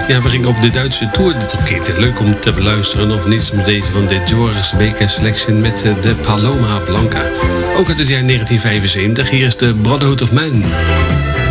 Ja, we gingen op de Duitse Tour dit keer. Leuk om te beluisteren of niets met deze van de Joris Baker Selection met de Paloma Blanca. Ook uit het jaar 1975. Hier is de Brotherhood of Man.